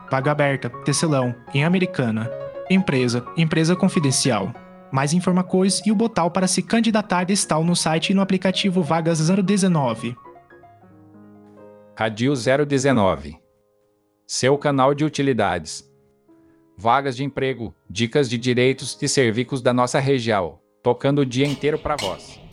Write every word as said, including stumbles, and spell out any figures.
Vaga aberta, Tecelão, em Americana. Empresa, empresa confidencial. Mais informações e o botão para se candidatar está no site e no aplicativo Vagas zero dezenove. Radio zero dezenove. Seu canal de utilidades. Vagas de emprego, dicas de direitos e serviços da nossa região, tocando o dia inteiro para vós.